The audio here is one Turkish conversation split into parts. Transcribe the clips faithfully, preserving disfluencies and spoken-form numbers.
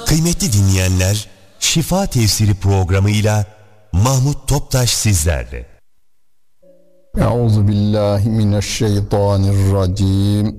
Kıymetli dinleyenler, Şifa Tefsiri programıyla Mahmut Toptaş sizlerle. Euzubillahimineşşeytanirracim.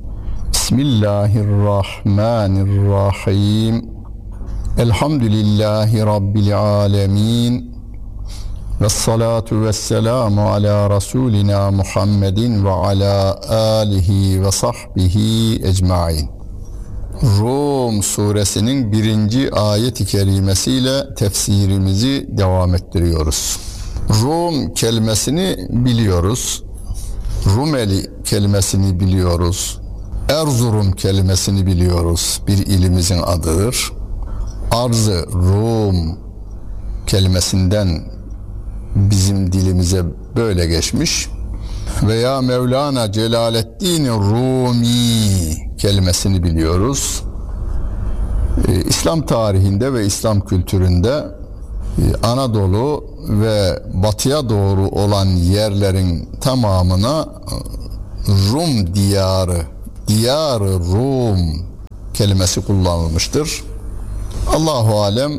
Bismillahirrahmanirrahim. Elhamdülillahi Rabbil alemin. Vessalatu vesselamu ala Resulina Muhammedin ve ala alihi ve sahbihi ecmain. Rum suresinin birinci ayet-i kerimesiyle tefsirimizi devam ettiriyoruz. Rum kelimesini biliyoruz. Rumeli kelimesini biliyoruz. Erzurum kelimesini biliyoruz. Bir ilimizin adıdır. Arz-ı Rum kelimesinden bizim dilimize böyle geçmiş. Veya Mevlana Celaleddin Rumi kelimesini biliyoruz. Ee, İslam tarihinde ve İslam kültüründe e, Anadolu ve batıya doğru olan yerlerin tamamına Rum diyarı, diyarı Rum kelimesi kullanılmıştır. Allahu alem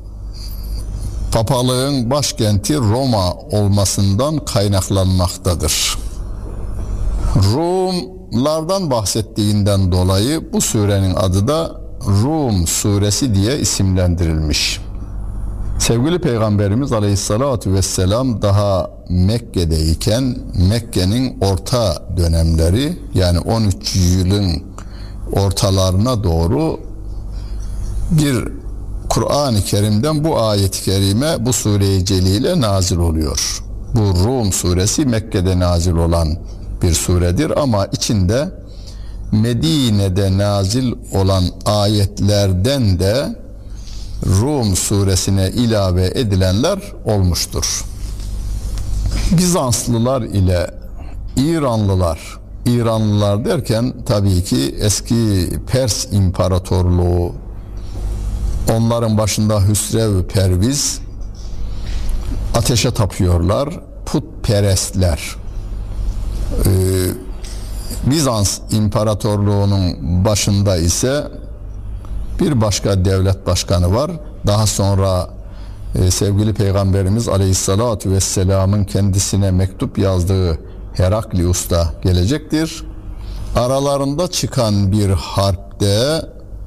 papalığın başkenti Roma olmasından kaynaklanmaktadır. Rumlardan bahsettiğinden dolayı bu surenin adı da Rum suresi diye isimlendirilmiş. Sevgili Peygamberimiz Aleyhisselatü Vesselam daha Mekke'deyken Mekke'nin orta dönemleri, yani on üç yılın ortalarına doğru bir Kur'an-ı Kerim'den bu ayet-i kerime, bu sure-i celile nazil oluyor. Bu Rum suresi Mekke'de nazil olan bir suredir ama içinde Medine'de nazil olan ayetlerden de Rum suresine ilave edilenler olmuştur. Bizanslılar ile İranlılar, İranlılar derken tabii ki eski Pers İmparatorluğu, onların başında Hüsrev Perviz, ateşe tapıyorlar, putperestler. Ee, Bizans İmparatorluğu'nun başında ise bir başka devlet başkanı var. Daha sonra e, sevgili Peygamberimiz Aleyhisselatü Vesselam'ın kendisine mektup yazdığı Heraklius da gelecektir. Aralarında çıkan bir harpte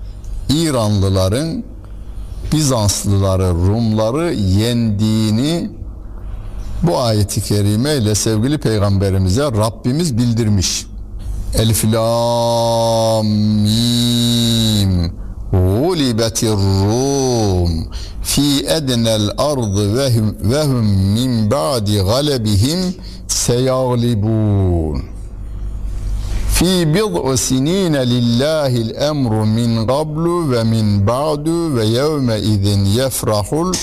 İranlıların Bizanslıları, Rumları yendiğini bu ayet-i kerime ile sevgili Peygamberimize Rabbimiz bildirmiş. Elif lam mim gulibetir Rum fi ednel ardı ve hum min ba'di galebihim seyaglibun. Fi bid'u sinine lillahil emru min qablu ve min ba'du ve yevme izin yefrahul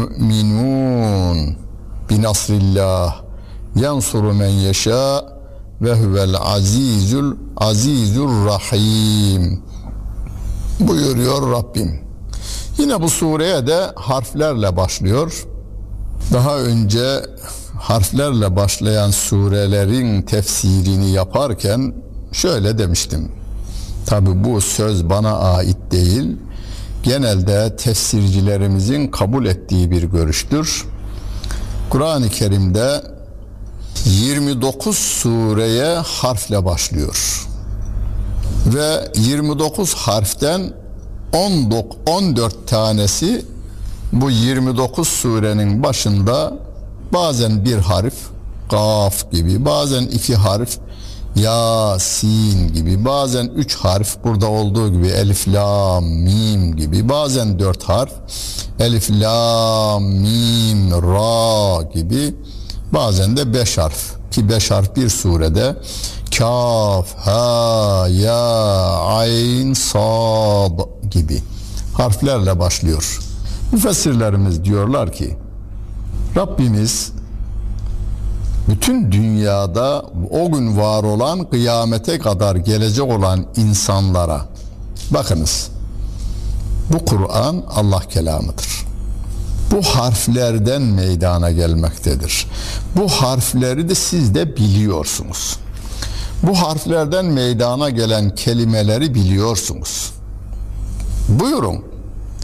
müminun bi nasrillah yansuru men yeşâ ve huvel azizul azizur rahim buyuruyor Rabbim. Yine bu sureye de harflerle başlıyor. Daha önce harflerle başlayan surelerin tefsirini yaparken şöyle demiştim. Tabi bu söz bana ait değil. Genelde tefsircilerimizin kabul ettiği bir görüştür. Kur'an-ı Kerim'de yirmi dokuz sureye harfle başlıyor. Ve yirmi dokuz harften on dört tanesi bu yirmi dokuz surenin başında bazen bir harf, Kaf gibi, bazen iki harf, Yasin gibi, bazen üç harf, burada olduğu gibi Elif, Lam, Mim gibi, bazen dört harf, Elif, Lam, Mim, Ra gibi, bazen de beş harf, ki beş harf bir surede Kaf, Ha, Ya, Ayn, Sad gibi harflerle başlıyor. Müfessirlerimiz diyorlar ki Rabbimiz bütün dünyada o gün var olan, kıyamete kadar gelecek olan insanlara, bakınız, bu Kur'an Allah kelamıdır. Bu harflerden meydana gelmektedir. Bu harfleri de siz de biliyorsunuz. Bu harflerden meydana gelen kelimeleri biliyorsunuz. Buyurun,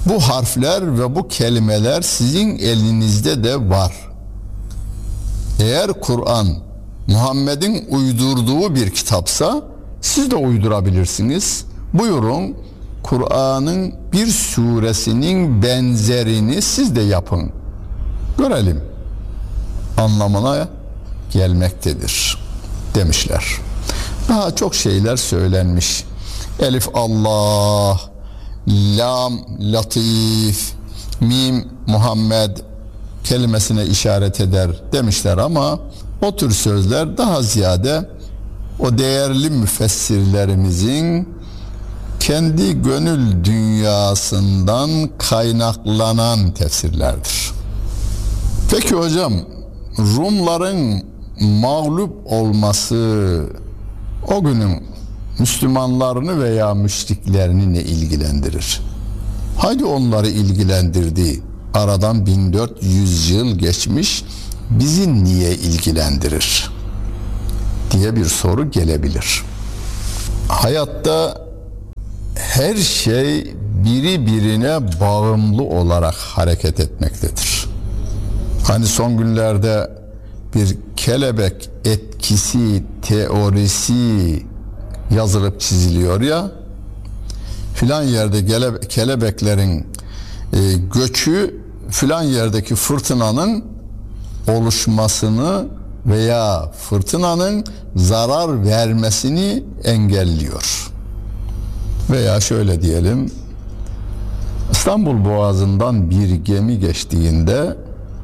Bu harfler ve bu kelimeler sizin elinizde de var. Eğer Kur'an Muhammed'in uydurduğu bir kitapsa siz de uydurabilirsiniz. Buyurun, Kur'an'ın bir suresinin benzerini siz de yapın. Görelim. Anlamına gelmektedir demişler. Daha çok şeyler söylenmiş. Elif Allah, Lam Latif, Mim Muhammed kelimesine işaret eder demişler ama o tür sözler daha ziyade o değerli müfessirlerimizin kendi gönül dünyasından kaynaklanan tefsirlerdir. Peki hocam, Rumların mağlup olması o günün Müslümanlarını veya müşriklerini ne ilgilendirir? Haydi onları ilgilendirdi. Aradan bin dört yüz yıl geçmiş, bizi niye ilgilendirir diye bir soru gelebilir. Hayatta her şey biri birine bağımlı olarak hareket etmektedir. Hani son günlerde bir kelebek etkisi teorisi yazılıp çiziliyor ya, filan yerde gele, kelebeklerin e, göçü filan yerdeki fırtınanın oluşmasını veya fırtınanın zarar vermesini engelliyor. Veya şöyle diyelim, İstanbul Boğazı'ndan bir gemi geçtiğinde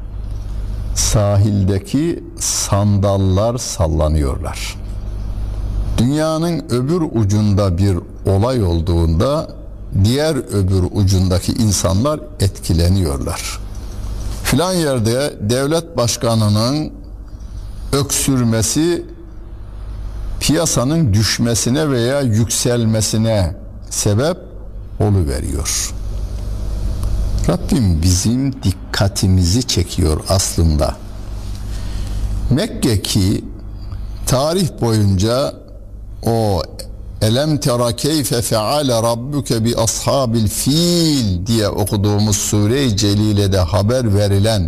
sahildeki sandallar sallanıyorlar. Dünyanın öbür ucunda bir olay olduğunda diğer öbür ucundaki insanlar etkileniyorlar. Filan yerde devlet başkanının öksürmesi piyasanın düşmesine veya yükselmesine sebep oluveriyor. Rabbim bizim dikkatimizi çekiyor aslında. Mekke ki tarih boyunca o elem tera keyfe feale rabbuke bi ashabil fil diye okuduğumuz sure-i celilede haber verilen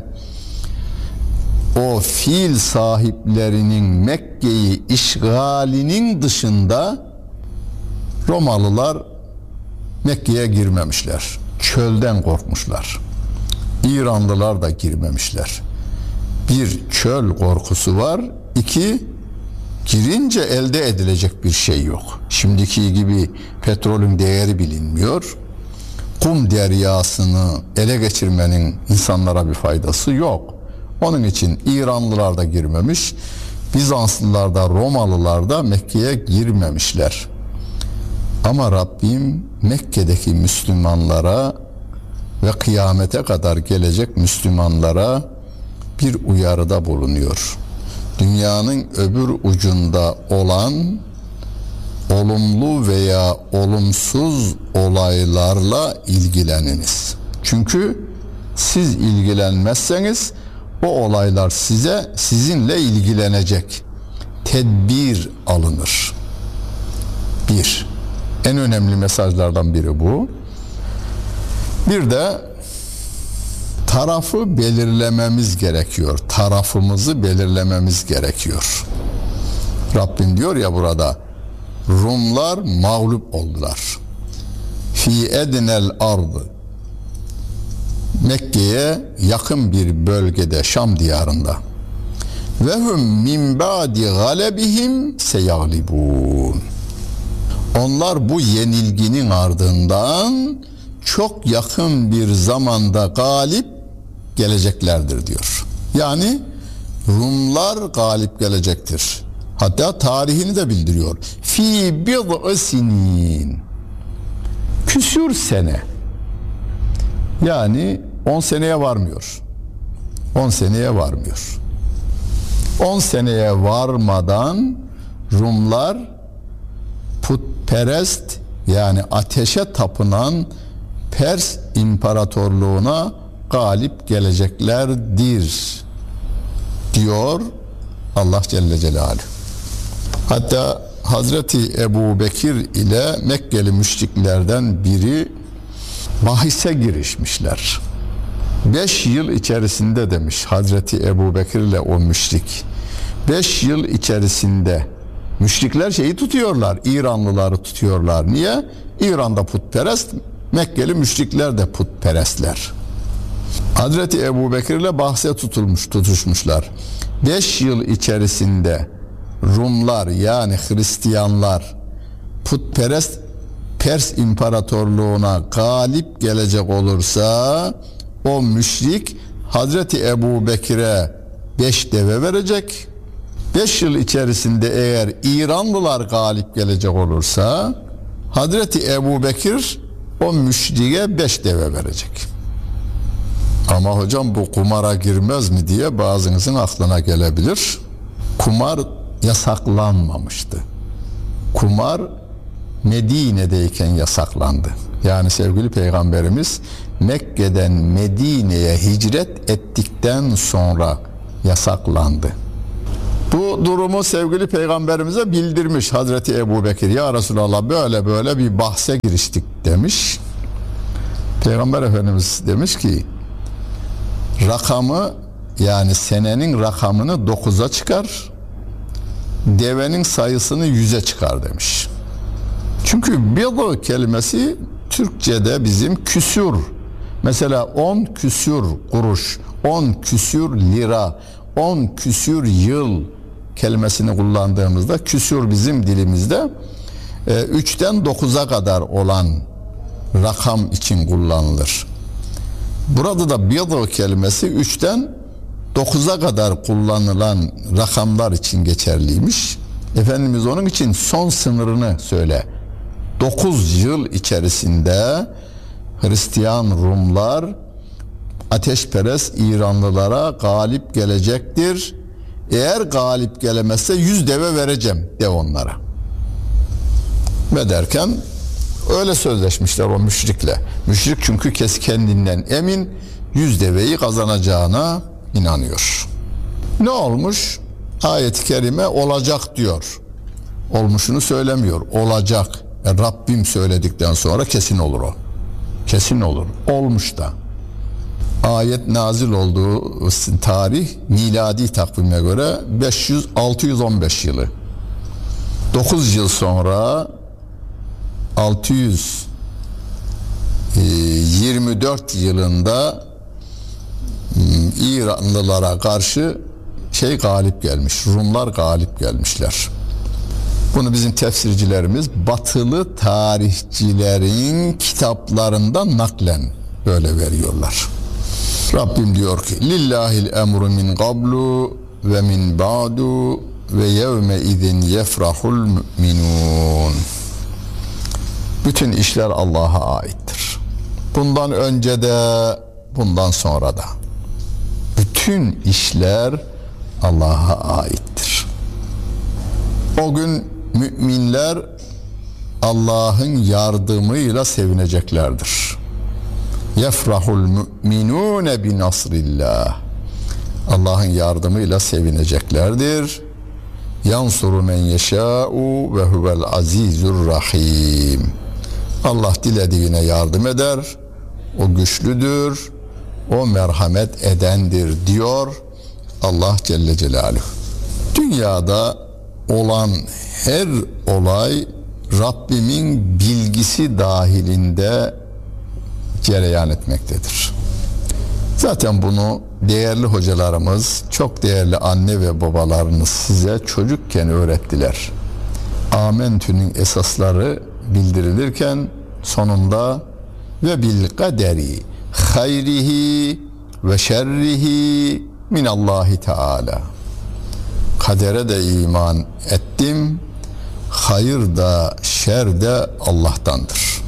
o fil sahiplerinin Mekke'yi işgalinin dışında Romalılar Mekke'ye girmemişler. Çölden korkmuşlar. İranlılar da girmemişler. Bir, çöl korkusu var. İki, girince elde edilecek bir şey yok. Şimdiki gibi petrolün değeri bilinmiyor. Kum deryasını ele geçirmenin insanlara bir faydası yok. Onun için İranlılar da girmemiş, Bizanslılar da Romalılar da Mekke'ye girmemişler. Ama Rabbim Mekke'deki Müslümanlara ve kıyamete kadar gelecek Müslümanlara bir uyarıda bulunuyor. Dünyanın öbür ucunda olan olumlu veya olumsuz olaylarla ilgileniniz. Çünkü siz ilgilenmezseniz o olaylar size, sizinle ilgilenecek. Tedbir alınır. Bir, en önemli mesajlardan biri bu. Bir de tarafı belirlememiz gerekiyor. Tarafımızı belirlememiz gerekiyor. Rabbim diyor ya burada, Rumlar mağlup oldular. Fi ednel ardı, Mekke'ye yakın bir bölgede, Şam diyarında. Ve hum min ba'di galebihim seyaglibun. Onlar bu yenilginin ardından çok yakın bir zamanda galip geleceklerdir diyor. Yani Rumlar galip gelecektir. Hatta tarihini de bildiriyor. Fi bid'i sinin. Küsür sene. Yani on seneye varmıyor. on seneye varmıyor. on seneye varmadan Rumlar putperest, yani ateşe tapınan Pers İmparatorluğuna galip geleceklerdir diyor Allah Celle Celaluhu. Hatta Hazreti Ebu Bekir ile Mekkeli müşriklerden biri bahise girişmişler. Beş yıl içerisinde demiş Hazreti Ebu Bekir ile o müşrik. Beş yıl içerisinde müşrikler şeyi tutuyorlar, İranlıları tutuyorlar. Niye? İran'da putperest, Mekkeli müşrikler de putperestler. Hazreti Ebu Bekir ile bahse tutulmuş, tutuşmuşlar. Beş yıl içerisinde Rumlar yani Hristiyanlar putperest Pers İmparatorluğuna galip gelecek olursa o müşrik Hazreti Ebu Bekir'e beş deve verecek. Beş yıl içerisinde eğer İranlılar galip gelecek olursa Hazreti Ebu Bekir o müşriğe beş deve verecek. Ama hocam bu kumara girmez mi diye bazınızın aklına gelebilir. Kumar yasaklanmamıştı. Kumar Medine'deyken yasaklandı. Yani sevgili Peygamberimiz Mekke'den Medine'ye hicret ettikten sonra yasaklandı. Bu durumu sevgili Peygamberimize bildirmiş Hazreti Ebu Bekir. Ya Resulallah böyle böyle bir bahse giriştik demiş. Peygamber Efendimiz demiş ki rakamı yani senenin rakamını dokuza çıkar, devenin sayısını yüze çıkar demiş. Çünkü bidu kelimesi Türkçe'de bizim küsür. Mesela on küsür kuruş, on küsür lira, on küsür yıl kelimesini kullandığımızda küsür bizim dilimizde e, üçten dokuza kadar olan rakam için kullanılır. Burada da bidu kelimesi üçten dokuza kadar kullanılan rakamlar için geçerliymiş. Efendimiz onun için son sınırını söyle. dokuz yıl içerisinde Hristiyan Rumlar ateşperest İranlılara galip gelecektir. Eğer galip gelemezse yüz deve vereceğim de onlara. Ve derken öyle sözleşmişler o müşrikle. Müşrik çünkü kes kendinden emin, yüz deveyi kazanacağına inanıyor. Ne olmuş? Ayet-i kerime olacak diyor. Olmuşunu söylemiyor. Olacak. Yani Rabbim söyledikten sonra kesin olur o. Kesin olur. Olmuş da. Ayet nazil olduğu tarih miladi takvime göre beş yüz altı yüz on beş yılı. dokuz yıl sonra altı yüz yirmi dört yılında İranlılara karşı şey galip gelmiş. Rumlar galip gelmişler. Bunu bizim tefsircilerimiz batılı tarihçilerin kitaplarından naklen böyle veriyorlar. Rabbim diyor ki lillahil emru min qablu ve min ba'du ve yevme izin yefrahul müminun. Bütün işler Allah'a aittir. Bundan önce de bundan sonra da bütün işler Allah'a aittir. O gün müminler Allah'ın yardımıyla sevineceklerdir. Yefrahul müminune bi nasrillah. Allah'ın yardımıyla sevineceklerdir. Yansuru men yeşâ'u ve huvel azizur rahim. Allah dilediğine yardım eder. O güçlüdür. O merhamet edendir diyor Allah Celle Celaluhu. Dünyada olan her olay Rabbimin bilgisi dahilinde cereyan etmektedir. Zaten bunu değerli hocalarımız, çok değerli anne ve babalarınız size çocukken öğrettiler. Amentü'nün esasları bildirilirken sonunda ve bil kaderi hayrihi ve şerrihi minallahi teala. Kadere de iman ettim, hayır da şer de Allah'tandır.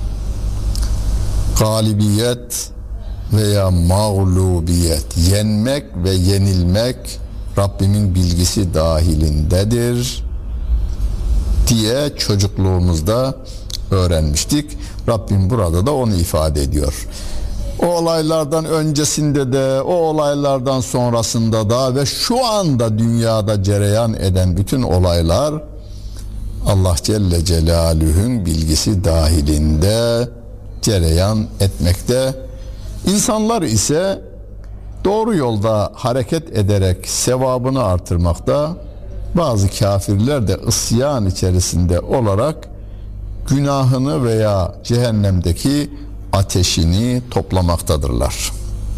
Galibiyet veya mağlubiyet, yenmek ve yenilmek Rabbimin bilgisi dahilindedir diye çocukluğumuzda öğrenmiştik. Rabbim burada da onu ifade ediyor. O olaylardan öncesinde de, o olaylardan sonrasında da ve şu anda dünyada cereyan eden bütün olaylar Allah Celle Celaluhu'nun bilgisi dahilinde cereyan etmekte. İnsanlar ise doğru yolda hareket ederek sevabını artırmakta. Bazı kafirler de isyan içerisinde olarak günahını veya cehennemdeki ateşini toplamaktadırlar.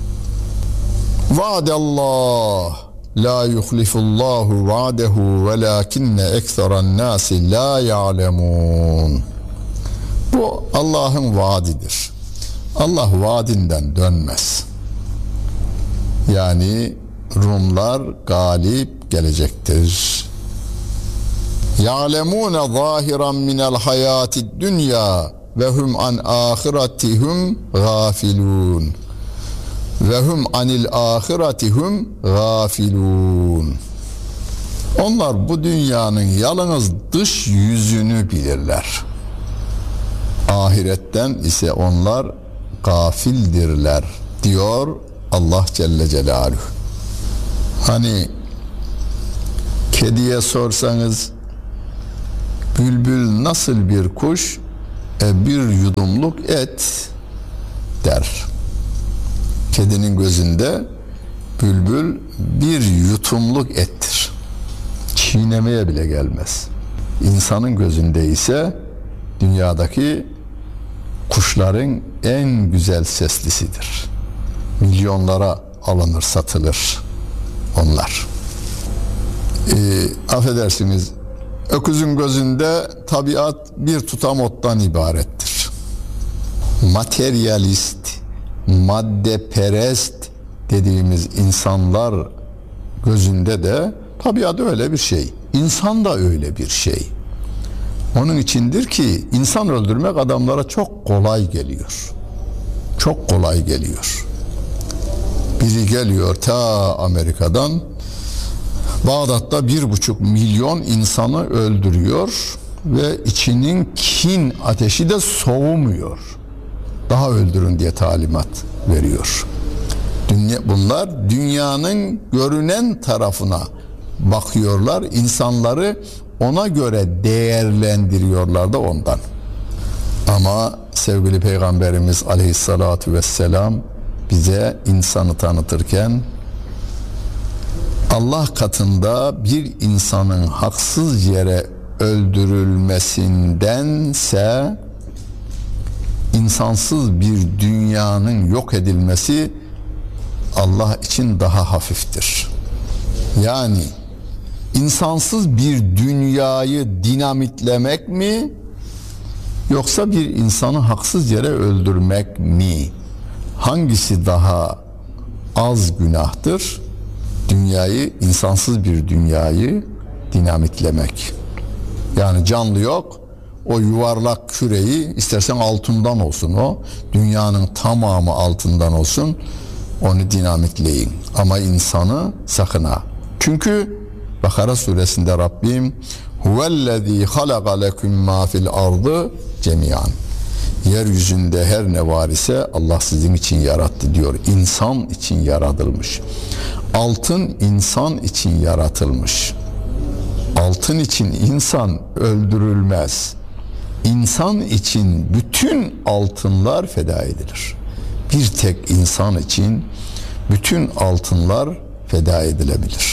Vaadallah la yuhlifullahu va'dehu velakinne ekseran nasi la ya'lemun. Bu Allah'ın vaadidir. Allah vaadinden dönmez. Yani Rumlar galip gelecektir. Ya'lemune zahiran minel hayatid dünya ve hum an ahiretihum gafilun. Ve hum anil ahiretihum gafilun. Onlar bu dünyanın yalnız dış yüzünü bilirler. Ahiretten ise onlar gafildirler diyor Allah Celle Celaluhu. Hani kediye sorsanız bülbül nasıl bir kuş? E, bir yudumluk et der. Kedinin gözünde bülbül bir yutumluk ettir. Çiğnemeye bile gelmez. İnsanın gözünde ise dünyadaki kuşların en güzel seslisidir. Milyonlara alınır, satılır onlar. E, affedersiniz, öküzün gözünde tabiat bir tutam ottan ibarettir. Materyalist, maddeperest dediğimiz insanlar gözünde de tabiat öyle bir şey. İnsan da öyle bir şey. Onun içindir ki insan öldürmek adamlara çok kolay geliyor. Çok kolay geliyor. Biri geliyor ta Amerika'dan, Bağdat'ta bir buçuk milyon insanı öldürüyor ve içinin kin ateşi de soğumuyor. Daha öldürün diye talimat veriyor. Dünya, bunlar dünyanın görünen tarafına bakıyorlar. İnsanları ona göre değerlendiriyorlar da ondan. Ama sevgili Peygamberimiz Aleyhisselatü Vesselam bize insanı tanıtırken Allah katında bir insanın haksız yere öldürülmesindense insansız bir dünyanın yok edilmesi Allah için daha hafiftir. Yani insansız bir dünyayı dinamitlemek mi, yoksa bir insanı haksız yere öldürmek mi? Hangisi daha az günahtır? Dünyayı, insansız bir dünyayı dinamitlemek. Yani canlı yok, o yuvarlak küreyi istersen altından olsun, o dünyanın tamamı altından olsun, onu dinamitleyin. Ama insanı sakın ha. Çünkü Bakara suresinde Rabbim huvellezî halaka leküm mâ fil ardı cemiyan. Yeryüzünde her ne var ise Allah sizin için yarattı diyor. İnsan için yaratılmış. Altın insan için yaratılmış. Altın için insan öldürülmez. İnsan için bütün altınlar feda edilir. Bir tek insan için bütün altınlar feda edilebilir.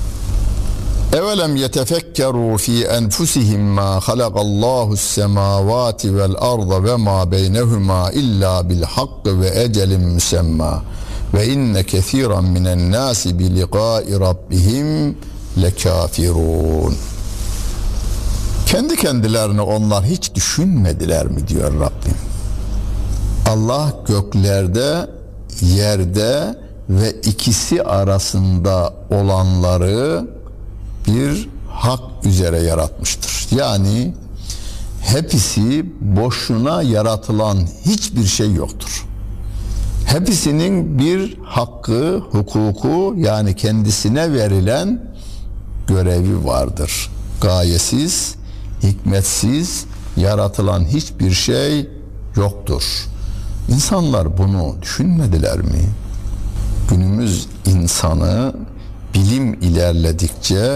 Evelem yetefekkeru fi enfusihim ma halaqallahu s-semavati vel arda ve ma beynehuma illa bil hakkı ve ecelin müsemma ve inne kethiran minen nasi bi liqa'i rabbihim lekafirun. Kendi kendilerine onlar hiç düşünmediler mi diyor Rabbim. Allah göklerde, yerde ve ikisi arasında olanları bir hak üzere yaratmıştır. Yani hepsi boşuna yaratılan hiçbir şey yoktur. Hepsinin bir hakkı, hukuku, yani kendisine verilen görevi vardır. Gayesiz, hikmetsiz yaratılan hiçbir şey yoktur. İnsanlar bunu düşünmediler mi? Günümüz insanı bilim ilerledikçe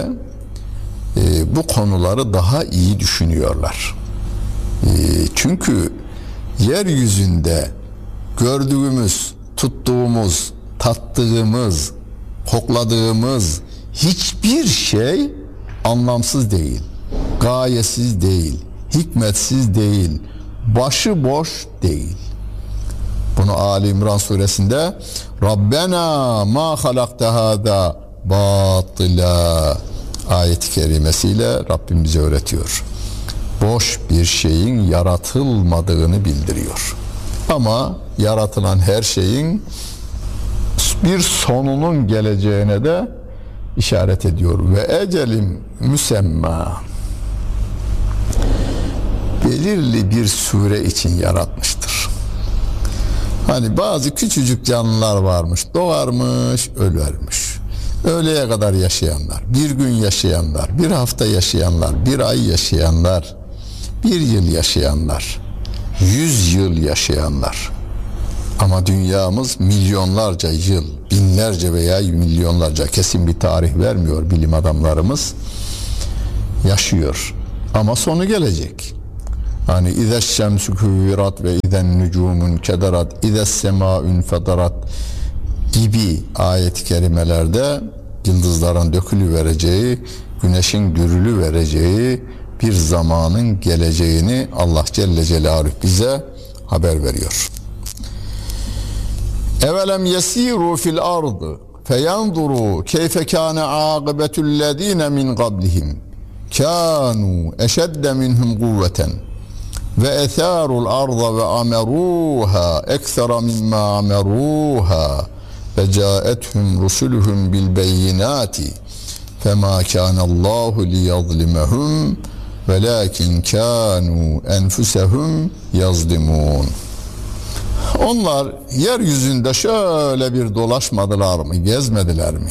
e, bu konuları daha iyi düşünüyorlar. E, çünkü yeryüzünde gördüğümüz, tuttuğumuz, tattığımız, kokladığımız hiçbir şey anlamsız değil, gayesiz değil, hikmetsiz değil, başıboş değil. Bunu Ali İmran suresinde Rabbena ma halakta hada batıla ayet-i kerimesiyle Rabbim bize öğretiyor. Boş bir şeyin yaratılmadığını bildiriyor. Ama yaratılan her şeyin bir sonunun geleceğine de işaret ediyor. Ve ecelim müsemma, belirli bir süre için yaratmıştır. Hani bazı küçücük canlılar varmış, doğarmış, ölürmüş. Öğleye kadar yaşayanlar, bir gün yaşayanlar, bir hafta yaşayanlar, bir ay yaşayanlar, bir yıl yaşayanlar, yüz yıl yaşayanlar. Ama dünyamız milyonlarca yıl, binlerce veya milyonlarca, kesin bir tarih vermiyor bilim adamlarımız, yaşıyor. Ama sonu gelecek. Hani İzes şemsü küvirat ve izen nücumun kederat, İzes semâün federat gibi ayet-i kerimelerde yıldızların dökülü vereceği, güneşin dürülü vereceği bir zamanın geleceğini Allah Celle Celaluhu bize haber veriyor. Evelem yesiru fil ardı feyanzuru keyfe kâne âgıbetullezîne min qablihim kânû eşedde minhum kuvveten ve ethârul arda ve amerûhâ ekthera mimma amerûhâ ve câethum rusuluhum bil beyinâti femâ kânallâhu liyazlimehum velâkin kânû enfusehum yazlimûn. Onlar yeryüzünde şöyle bir dolaşmadılar mı, gezmediler mi?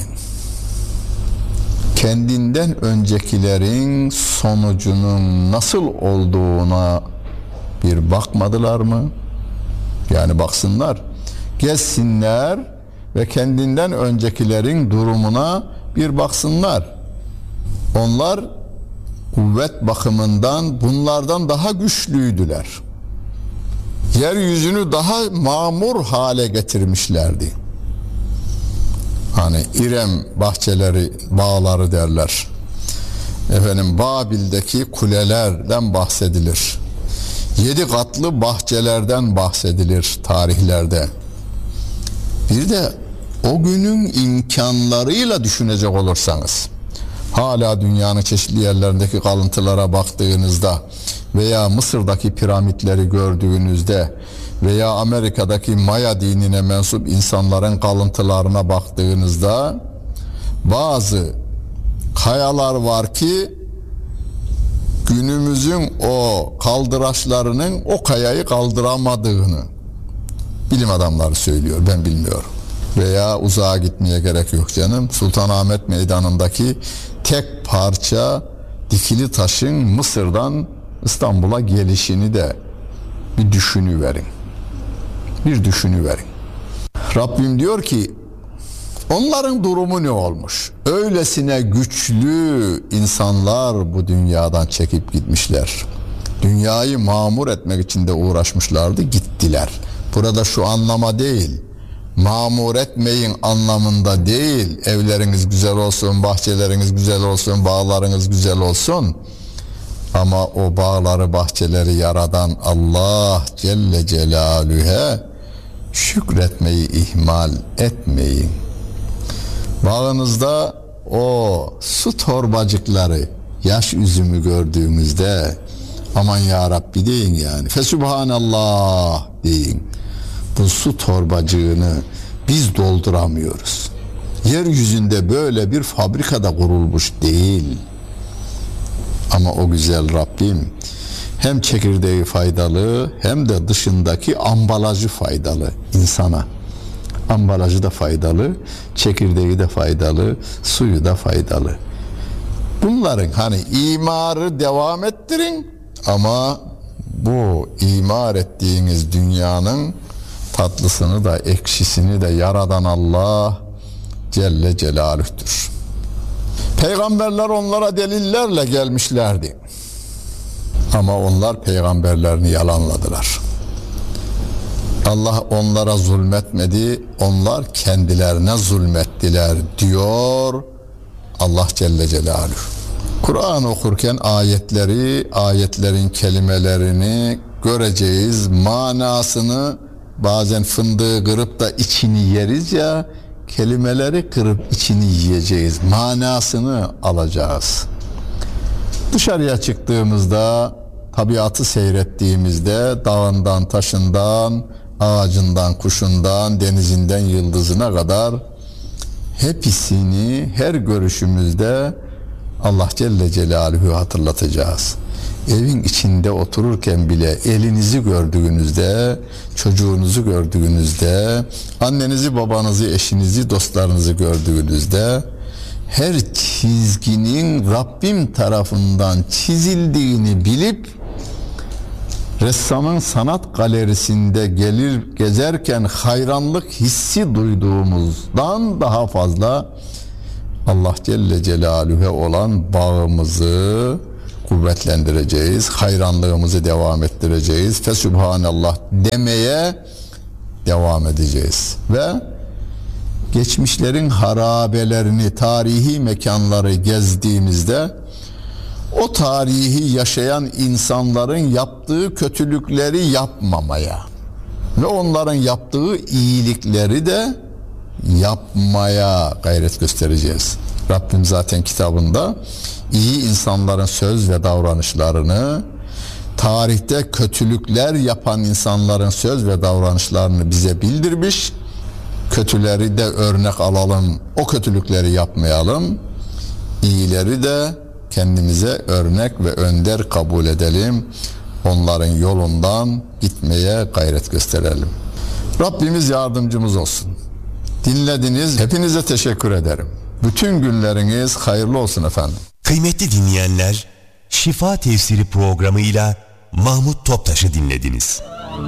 Kendinden öncekilerin sonucunun nasıl olduğuna bir bakmadılar mı? Yani baksınlar, gezsinler ve kendinden öncekilerin durumuna bir baksınlar. Onlar kuvvet bakımından bunlardan daha güçlüydüler. Yeryüzünü daha mamur hale getirmişlerdi. Hani İrem bahçeleri, bağları derler. Efendim Babil'deki kulelerden bahsedilir. Yedi katlı bahçelerden bahsedilir tarihlerde. Bir de o günün imkanlarıyla düşünecek olursanız, hala dünyanın çeşitli yerlerindeki kalıntılara baktığınızda veya Mısır'daki piramitleri gördüğünüzde veya Amerika'daki Maya dinine mensup insanların kalıntılarına baktığınızda bazı kayalar var ki günümüzün o kaldıraçlarının o kayayı kaldıramadığını bilim adamları söylüyor, ben bilmiyorum. Veya uzağa gitmeye gerek yok canım. Sultanahmet Meydanı'ndaki tek parça dikili taşın Mısır'dan İstanbul'a gelişini de bir düşünüverin. Bir düşünüverin. Rabbim diyor ki onların durumu ne olmuş? Öylesine güçlü insanlar bu dünyadan çekip gitmişler. Dünyayı mamur etmek için de uğraşmışlardı, gittiler. Burada şu anlama değil, mamur etmeyin anlamında değil, evleriniz güzel olsun, bahçeleriniz güzel olsun, bağlarınız güzel olsun. Ama o bağları, bahçeleri yaradan Allah Celle Celaluhu'ya şükretmeyi ihmal etmeyin. Bağınızda o su torbacıkları, yaş üzümü gördüğümüzde aman ya Rabbi deyin yani. Fesubhanallah deyin. Bu su torbacığını biz dolduramıyoruz. Yeryüzünde böyle bir fabrikada kurulmuş değil. Ama o güzel Rabbim hem çekirdeği faydalı hem de dışındaki ambalajı faydalı insana. Ambalajı da faydalı, çekirdeği de faydalı, suyu da faydalı. Bunların hani imarı devam ettirin ama bu imar ettiğiniz dünyanın tatlısını da ekşisini de yaradan Allah Celle Celaluh'tür. Peygamberler onlara delillerle gelmişlerdi. Ama onlar peygamberlerini yalanladılar. Allah onlara zulmetmedi, onlar kendilerine zulmettiler diyor Allah Celle Celaluhu. Kur'an okurken ayetleri, ayetlerin kelimelerini göreceğiz, manasını, bazen fındığı kırıp da içini yeriz ya, kelimeleri kırıp içini yiyeceğiz, manasını alacağız. Dışarıya çıktığımızda, tabiatı seyrettiğimizde, dağından, taşından, ağacından, kuşundan, denizinden, yıldızına kadar hepsini her görüşümüzde Allah Celle Celaluhu hatırlatacağız. Evin içinde otururken bile elinizi gördüğünüzde, çocuğunuzu gördüğünüzde, annenizi, babanızı, eşinizi, dostlarınızı gördüğünüzde her çizginin Rabbim tarafından çizildiğini bilip ressamın sanat galerisinde gelir gezerken hayranlık hissi duyduğumuzdan daha fazla Allah Celle Celaluhu'ya olan bağımızı kuvvetlendireceğiz, hayranlığımızı devam ettireceğiz, Fesübhanallah demeye devam edeceğiz ve geçmişlerin harabelerini, tarihi mekanları gezdiğimizde o tarihi yaşayan insanların yaptığı kötülükleri yapmamaya ve onların yaptığı iyilikleri de yapmaya gayret göstereceğiz. Rabbim zaten kitabında iyi insanların söz ve davranışlarını, tarihte kötülükler yapan insanların söz ve davranışlarını bize bildirmiş. Kötüleri de örnek alalım, o kötülükleri yapmayalım. İyileri de kendimize örnek ve önder kabul edelim. Onların yolundan gitmeye gayret gösterelim. Rabbimiz yardımcımız olsun. Dinlediniz, hepinize teşekkür ederim. Bütün günleriniz hayırlı olsun efendim. Kıymetli dinleyenler, Şifa Tefsiri programıyla Mahmut Toptaş'ı dinlediniz.